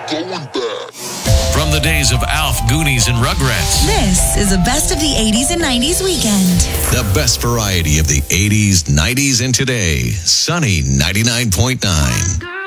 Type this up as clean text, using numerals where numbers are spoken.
going back. From the days of Alf, Goonies, and Rugrats. This is the best of the 80s and 90s weekend. The best variety of the 80s, 90s, and today. Sunny 99.9.